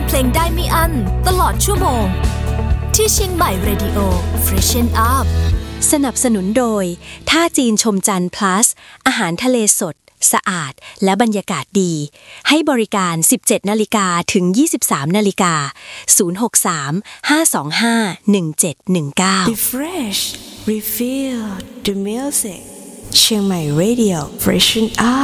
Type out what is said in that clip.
งเพลงได้ไม่อั้นตลอดชั่วโมงที่เชียงใหม่ Radio Freshen Up สนับสนุนโดยท่าจีนชมจันทร์ plus อาหารทะเลสดสะอาดและบรรยากาศดีให้บริการ 17:00 นถึง 23:00 น063 525 1719 Refresh Refill the music เชียงใหม่ Radio Freshen Up